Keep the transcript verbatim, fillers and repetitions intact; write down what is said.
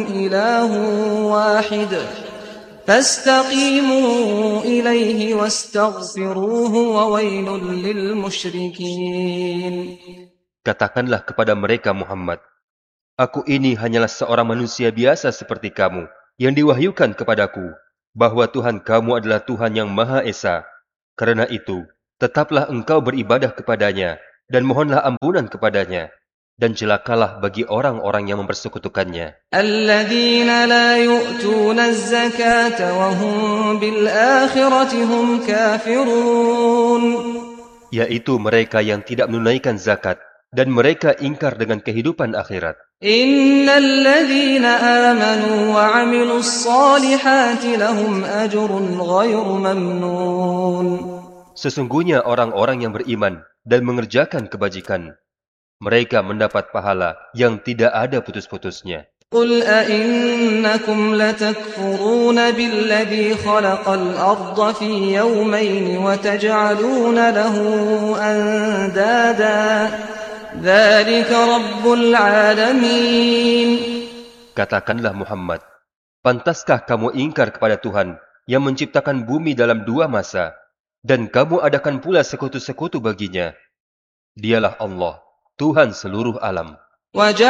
إله واحد فاستقيموا إليه واستغفروه وويل للمشركين. Katakanlah kepada mereka Muhammad, aku ini hanyalah seorang manusia biasa seperti kamu, yang diwahyukan kepadaku, bahwa Tuhan kamu adalah Tuhan yang Maha Esa. Karena itu, tetaplah engkau beribadah kepadanya, dan mohonlah ampunan kepadanya, dan celakalah bagi orang-orang yang mempersekutukannya. الذين لا يؤتون الزكاة وهم بالآخرة هم كافرون. Yaitu mereka yang tidak menunaikan zakat, dan mereka ingkar dengan kehidupan akhirat. إن الذين آمنوا وعملوا الصالحات لهم أجر غير ممنون. Sesungguhnya orang-orang yang beriman dan mengerjakan kebajikan, mereka mendapat pahala yang tidak ada putus-putusnya. قل أئنكم لتكفرون بالذي خلق الأرض في يومين وتجعلون له أندادا ذلك رب العالمين. Katakanlah Muhammad, pantaskah kamu ingkar kepada Tuhan yang menciptakan bumi dalam dua masa, dan kamu adakan pula sekutu-sekutu baginya? Dialah Allah, Tuhan seluruh alam.